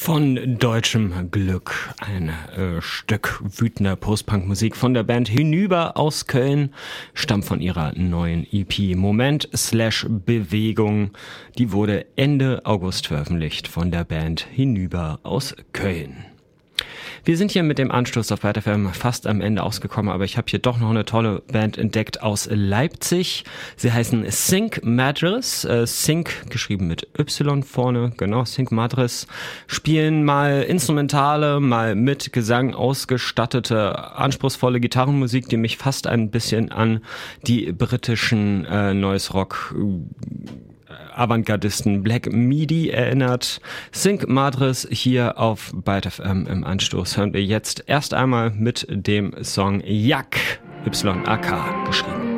Von deutschem Glück, ein Stück wütender Post-Punk-Musik von der Band Hinüber aus Köln, stammt von ihrer neuen EP Moment/Bewegung. Die wurde Ende August veröffentlicht von der Band Hinüber aus Köln. Wir sind hier mit dem Anstoß auf Byte FM fast am Ende ausgekommen, aber ich habe hier doch noch eine tolle Band entdeckt aus Leipzig. Sie heißen Cinq Madres, Cinq geschrieben mit Y vorne, genau, Cinq Madres, spielen mal instrumentale, mal mit Gesang ausgestattete, anspruchsvolle Gitarrenmusik, die mich fast ein bisschen an die britischen Noise Rock Avantgardisten Black Midi erinnert. Cinq Madres hier auf Byte FM im Anstoß hören wir jetzt erst einmal mit dem Song Yak, Y-A-K geschrieben.